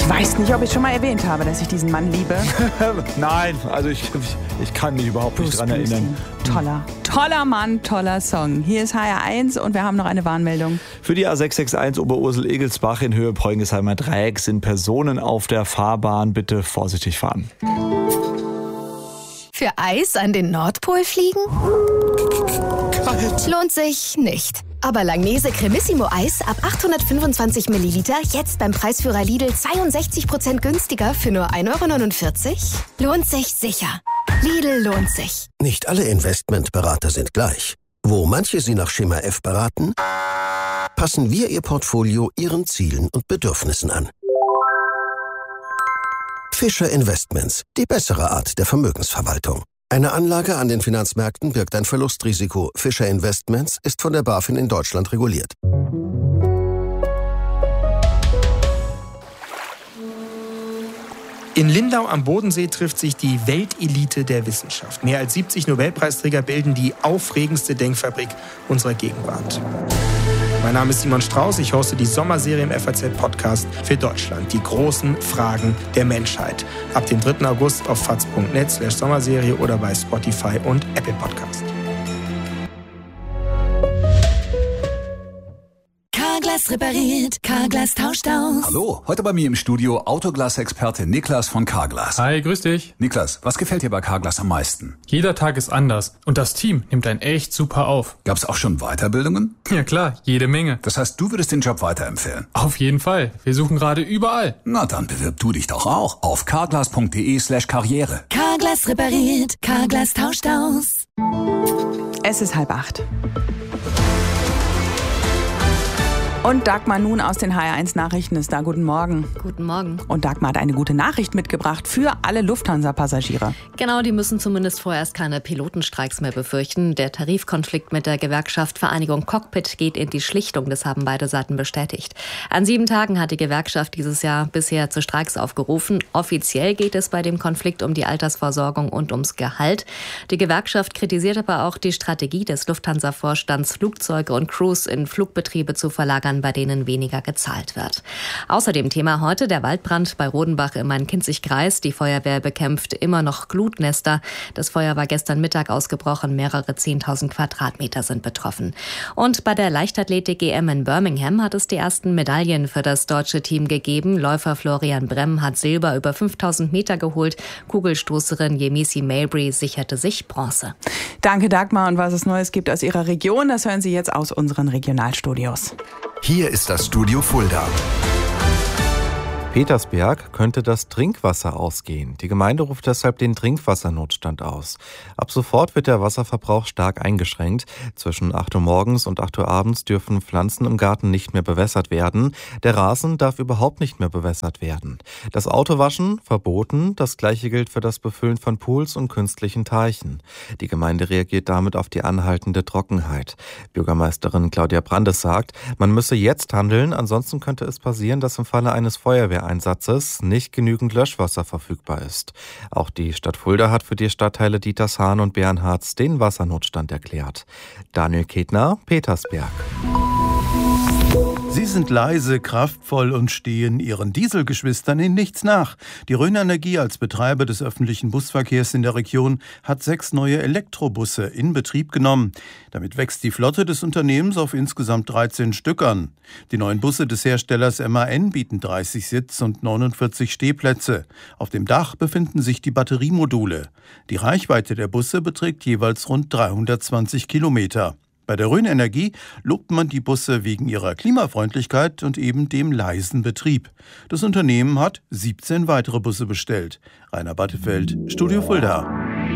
Ich weiß nicht, ob ich schon mal erwähnt habe, dass ich diesen Mann liebe. Nein, also ich kann mich überhaupt nicht dran erinnern. Toller Mann, toller Song. Hier ist HR1 und wir haben noch eine Warnmeldung. Für die A661 Oberursel-Egelsbach in Höhe Preungesheimer Dreieck sind Personen auf der Fahrbahn. Bitte vorsichtig fahren. Für Eis an den Nordpol fliegen? Kalt. Lohnt sich nicht. Aber Langnese Cremissimo Eis ab 825 Milliliter jetzt beim Preisführer Lidl 62% günstiger für nur 1,49 €? Lohnt sich sicher. Lidl lohnt sich. Nicht alle Investmentberater sind gleich. Wo manche Sie nach Schema F beraten, passen wir Ihr Portfolio Ihren Zielen und Bedürfnissen an. Fischer Investments, die bessere Art der Vermögensverwaltung. Eine Anlage an den Finanzmärkten birgt ein Verlustrisiko. Fischer Investments ist von der BaFin in Deutschland reguliert. In Lindau am Bodensee trifft sich die Weltelite der Wissenschaft. Mehr als 70 Nobelpreisträger bilden die aufregendste Denkfabrik unserer Gegenwart. Mein Name ist Simon Strauß, ich hoste die Sommerserie im FAZ-Podcast für Deutschland. Die großen Fragen der Menschheit. Ab dem 3. August auf faz.net/Sommerserie oder bei Spotify und Apple Podcast. Carglass repariert, Carglass tauscht aus. Hallo, heute bei mir im Studio Autoglas-Experte Niklas von Carglass. Hi, grüß dich. Niklas, was gefällt dir bei Carglass am meisten? Jeder Tag ist anders und das Team nimmt einen echt super auf. Gab's auch schon Weiterbildungen? Ja klar, jede Menge. Das heißt, du würdest den Job weiterempfehlen? Auf jeden Fall. Wir suchen gerade überall. Na, dann bewirb du dich doch auch auf carglass.de/Karriere. Carglass repariert, Carglass tauscht aus. Es ist 7:30. Und Dagmar nun aus den HR1 Nachrichten ist da. Guten Morgen. Guten Morgen. Und Dagmar hat eine gute Nachricht mitgebracht für alle Lufthansa-Passagiere. Genau, die müssen zumindest vorerst keine Pilotenstreiks mehr befürchten. Der Tarifkonflikt mit der Gewerkschaft Vereinigung Cockpit geht in die Schlichtung, das haben beide Seiten bestätigt. An 7 Tagen hat die Gewerkschaft dieses Jahr bisher zu Streiks aufgerufen. Offiziell geht es bei dem Konflikt um die Altersvorsorgung und ums Gehalt. Die Gewerkschaft kritisiert aber auch die Strategie des Lufthansa-Vorstands, Flugzeuge und Crews in Flugbetriebe zu verlagern, bei denen weniger gezahlt wird. Außerdem Thema heute der Waldbrand bei Rodenbach im Main-Kinzig-Kreis. Die Feuerwehr bekämpft immer noch Glutnester. Das Feuer war gestern Mittag ausgebrochen. Mehrere 10.000 Quadratmeter sind betroffen. Und bei der Leichtathletik-EM in Birmingham hat es die ersten Medaillen für das deutsche Team gegeben. Läufer Florian Bremm hat Silber über 5.000 Meter geholt. Kugelstoßerin Yemisi Mabry sicherte sich Bronze. Danke, Dagmar. Und was es Neues gibt aus Ihrer Region, das hören Sie jetzt aus unseren Regionalstudios. Hier ist das Studio Fulda. Petersberg könnte das Trinkwasser ausgehen. Die Gemeinde ruft deshalb den Trinkwassernotstand aus. Ab sofort wird der Wasserverbrauch stark eingeschränkt. Zwischen 8 Uhr morgens und 8 Uhr abends dürfen Pflanzen im Garten nicht mehr bewässert werden. Der Rasen darf überhaupt nicht mehr bewässert werden. Das Autowaschen verboten. Das Gleiche gilt für das Befüllen von Pools und künstlichen Teichen. Die Gemeinde reagiert damit auf die anhaltende Trockenheit. Bürgermeisterin Claudia Brandes sagt, man müsse jetzt handeln, ansonsten könnte es passieren, dass im Falle eines Feuerwehreinsatzes nicht genügend Löschwasser verfügbar ist. Auch die Stadt Fulda hat für die Stadtteile Dietershahn und Bernhards den Wassernotstand erklärt. Daniel Ketner, Petersberg. Sie sind leise, kraftvoll und stehen ihren Dieselgeschwistern in nichts nach. Die Rhön Energie als Betreiber des öffentlichen Busverkehrs in der Region hat 6 neue Elektrobusse in Betrieb genommen. Damit wächst die Flotte des Unternehmens auf insgesamt 13 Stück an. Die neuen Busse des Herstellers MAN bieten 30 Sitz- und 49 Stehplätze. Auf dem Dach befinden sich die Batteriemodule. Die Reichweite der Busse beträgt jeweils rund 320 Kilometer. Bei der Rhön Energie lobt man die Busse wegen ihrer Klimafreundlichkeit und eben dem leisen Betrieb. Das Unternehmen hat 17 weitere Busse bestellt. Rainer Battefeld, Studio Fulda.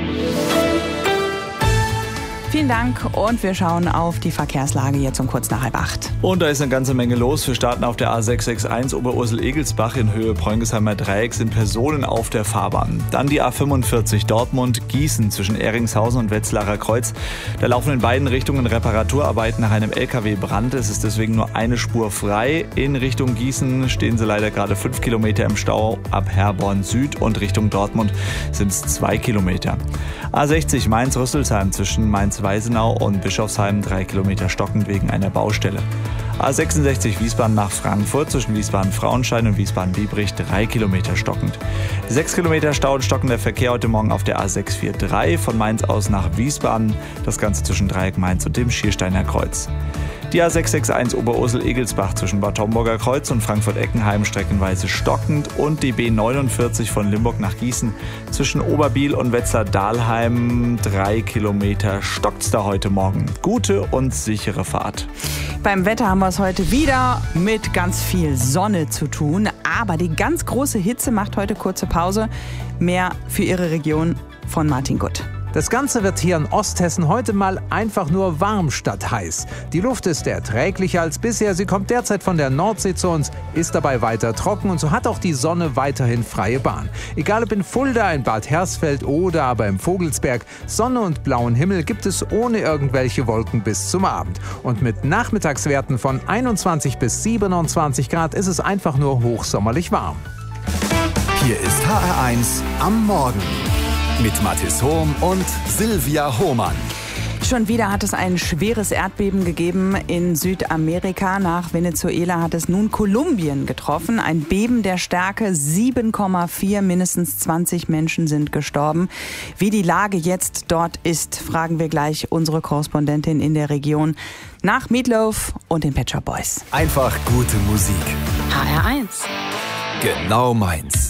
Vielen Dank und wir schauen auf die Verkehrslage jetzt um kurz nach 7:30. Und da ist eine ganze Menge los. Wir starten auf der A661 Oberursel-Egelsbach in Höhe Preungesheimer Dreieck sind Personen auf der Fahrbahn. Dann die A45 Dortmund-Gießen zwischen Ehringshausen und Wetzlarer Kreuz. Da laufen in beiden Richtungen Reparaturarbeiten nach einem LKW-Brand. Es ist deswegen nur eine Spur frei. In Richtung Gießen stehen sie leider gerade 5 Kilometer im Stau. Ab Herborn Süd und Richtung Dortmund sind es 2 Kilometer. A60 Mainz-Rüsselsheim zwischen Mainz-Weisenau und Bischofsheim 3 Kilometer stockend wegen einer Baustelle. A66 Wiesbaden nach Frankfurt zwischen Wiesbaden-Frauenstein und Wiesbaden-Biebrich 3 Kilometer stockend. 6 Kilometer Stau und stockender Verkehr heute Morgen auf der A643 von Mainz aus nach Wiesbaden. Das Ganze zwischen Dreieck Mainz und dem Schiersteiner Kreuz. Die A661 Oberursel-Egelsbach zwischen Bad Homburger Kreuz und Frankfurt-Eckenheim streckenweise stockend und die B49 von Limburg nach Gießen zwischen Oberbiel und Wetzlar-Dahlheim 3 Kilometer stockt's da heute Morgen. Gute und sichere Fahrt. Beim Wetter haben wir es heute wieder mit ganz viel Sonne zu tun, aber die ganz große Hitze macht heute kurze Pause. Mehr für Ihre Region von Martin Gutt. Das Ganze wird hier in Osthessen heute mal einfach nur warm statt heiß. Die Luft ist erträglicher als bisher. Sie kommt derzeit von der Nordsee zu uns, ist dabei weiter trocken und so hat auch die Sonne weiterhin freie Bahn. Egal ob in Fulda, in Bad Hersfeld oder aber im Vogelsberg, Sonne und blauen Himmel gibt es ohne irgendwelche Wolken bis zum Abend. Und mit Nachmittagswerten von 21 bis 27 Grad ist es einfach nur hochsommerlich warm. Hier ist HR1 am Morgen mit Mathis Hohm und Silvia Hohmann. Schon wieder hat es ein schweres Erdbeben gegeben in Südamerika. Nach Venezuela hat es nun Kolumbien getroffen. Ein Beben der Stärke 7,4. Mindestens 20 Menschen sind gestorben. Wie die Lage jetzt dort ist, fragen wir gleich unsere Korrespondentin in der Region nach Meatloaf und den Pet Shop Boys. Einfach gute Musik. HR1. Genau meins.